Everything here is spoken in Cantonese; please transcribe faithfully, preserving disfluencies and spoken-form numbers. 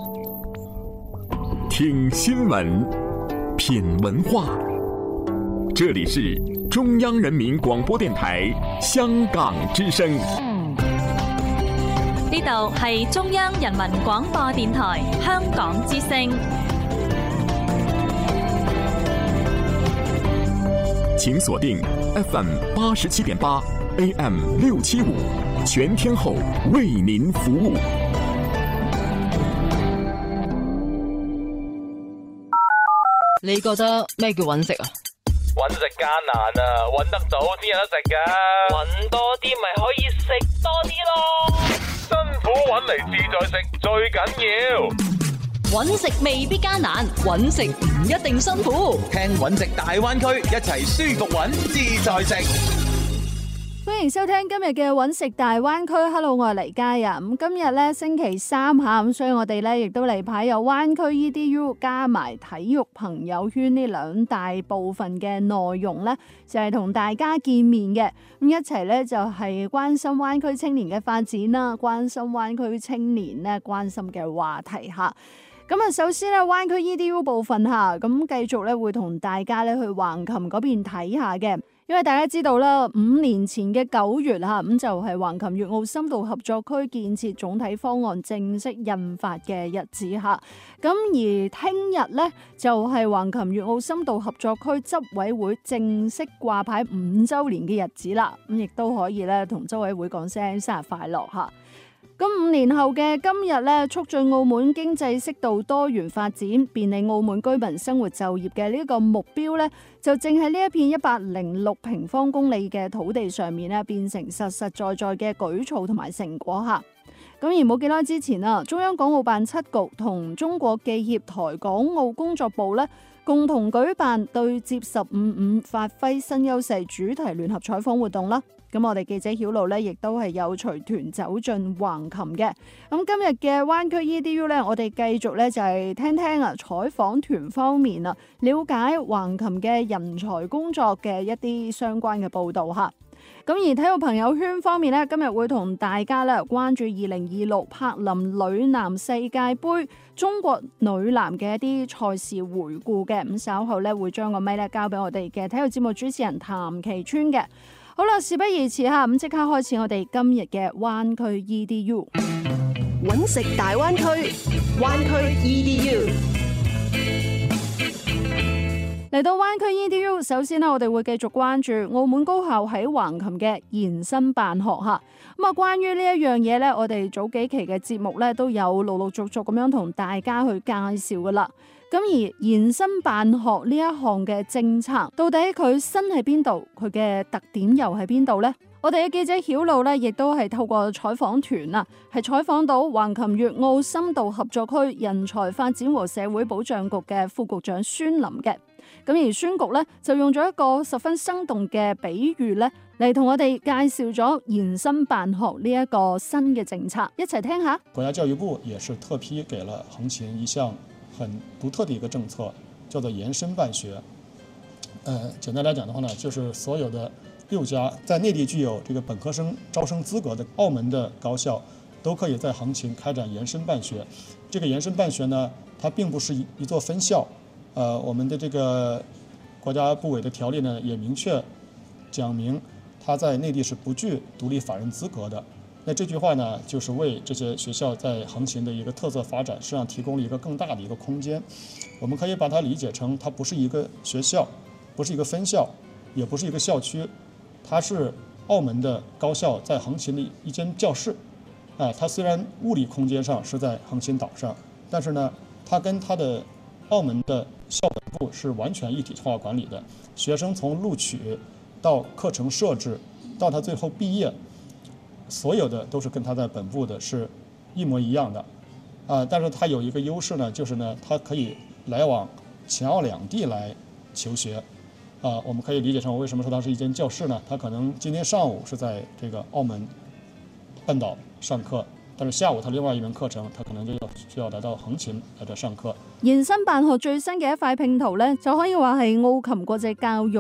听新闻，品文化，这里是中央人民廣播電台香港之聲。 呢度係中央人民廣播電台香港之聲。 請鎖定 F M 八十七點八 A M 六七五，全天候為您服務。 你覺得咩叫揾食啊？ 揾食艱難啊，揾得到先有得食噶。揾多啲咪可以食多啲咯。辛苦揾嚟自在食最緊要。 揾食未必艱難，揾食唔一定辛苦。 聽揾食大灣區，一齊舒服揾自在食。 歡迎收聽今日嘅揾食大灣區。Hello， 我係黎嘉啊。咁今日咧星期三下，咁所以我哋咧亦都嚟排有灣區 E D U 加埋體育朋友圈呢兩大部分嘅內容咧，就係同大家見面嘅。咁一齊咧就係關心灣區青年嘅發展啦，關心灣區青年咧關心嘅話題吓。咁啊，首先咧灣區 E D U 部分吓，咁繼續咧會同大家咧去橫琴嗰邊睇下嘅。因為大家知道啦，五年前嘅九月吓，咁就係橫琴粵澳深度合作區建設總體方案正式印發嘅日子吓。咁而聽日咧就係橫琴粵澳深度合作區執委會正式掛牌五周年嘅日子啦。咁亦都可以咧同執委會講聲生日快樂吓。咁五年後嘅今日咧，促進澳門經濟適度多元發展，便利澳門居民生活就業嘅呢個目標咧，就正喺呢一片一百零六平方公里嘅土地上面咧，變成實實在在嘅舉措同埋成果嚇。咁而冇幾耐之前啊，中央港澳辦七局同中國記協台港澳工作部咧，共同舉辦對接十五五發揮新優勢主題聯合採訪活動啦。咁我哋記者曉露咧，亦都係有隨團走進橫琴嘅。咁今日嘅灣區 E D U 咧，我哋繼續咧就係聽聽啊採訪團方面啊，了解橫琴嘅人才工作嘅一啲相關嘅報導嚇。咁而體育朋友圈方面咧，今日會同大家咧關注二零二六柏林女籃世界盃中國女籃嘅一啲賽事回顧嘅。咁稍後咧會將個咪咧交俾我哋嘅體育節目主持人譚其川嘅。好啦，事不宜遲吓，咁即刻開始我哋今日嘅灣區 E D U 揾食大灣區，灣區 E D U。 嚟到灣區 E D U， 首先呢，我哋會繼續關注澳門高校喺橫琴嘅延伸辦學吓。咁啊，關於呢一樣嘢呢，我哋早幾期嘅節目呢都有陸陸續續咁樣同大家去介紹噶啦。咁而延伸辦學呢一項嘅政策，到底佢新喺邊度？佢嘅特點又喺邊度呢？我哋嘅記者曉露呢，亦都係透過採訪團啊，係採訪到橫琴粵澳深度合作區人才發展和社會保障局嘅副局長孫林嘅。咁而孫局呢，就用咗一個十分生動嘅比喻呢，嚟同我哋介紹咗延伸辦學呢一個新嘅政策，一齊聽下。 國家教育部也是特批給了橫琴一項很獨特的一個政策，叫做延伸辦學。呃，簡單來講的話呢，就是所有的六家在內地具有這個本科生招生資格的澳門的高校，都可以在橫琴開展延伸辦學。這個延伸辦學呢，它並不是一一座分校。呃，我們的這個國家部委的條例呢，也明確講明，它在內地是不具獨立法人資格的。那這句話呢，就是為這些學校在橫琴的一個特色發展，實際上提供了一個更大的一個空間。我們可以把它理解成，它不是一個學校，不是一個分校，也不是一個校區，它是澳門的高校在橫琴的一間教室。啊，它雖然物理空間上是在橫琴島上，但是呢，它跟它的澳門的校本部是完全一體化管理的。學生從錄取到課程設置，到他最後畢業，所有的都是跟他在本部的是一模一樣的。啊，但是它有一個優勢呢，就是呢，它可以來往前澳兩地來求學。啊，我們可以理解成我為什麼說它是一間教室呢？它可能今天上午是在這個澳門半島上課，但是下午他另外一門課程，他可能就要需要來到橫琴來這上課。 延伸辦學最新嘅一塊拼圖咧，就可以話係澳琴國際教育